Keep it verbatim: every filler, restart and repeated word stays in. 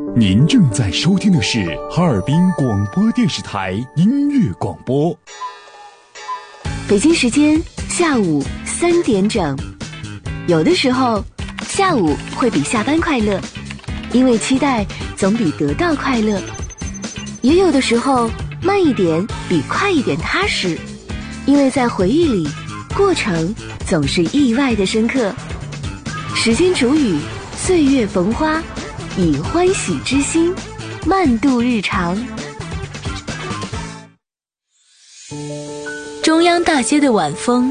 您正在收听的是哈尔滨广播电视台音乐广播。 北京时间下午三点整。有的时候，下午会比下班快乐，因为期待总比得到快乐。也有的时候，慢一点比快一点踏实，因为在回忆里，过程总是意外的深刻。时间煮雨，岁月逢花，以欢喜之心慢度日常。中央大街的晚风